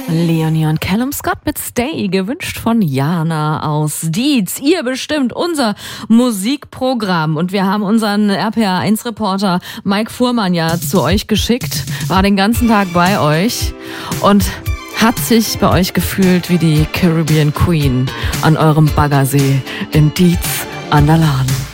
Leonie und Callum Scott mit Stay, gewünscht von Jana aus Dietz. Ihr bestimmt unser Musikprogramm und wir haben unseren RPR1-Reporter Mike Fuhrmann ja zu euch geschickt, war den ganzen Tag bei euch und hat sich bei euch gefühlt wie die Caribbean Queen an eurem Baggersee in Dietz an der Lahn.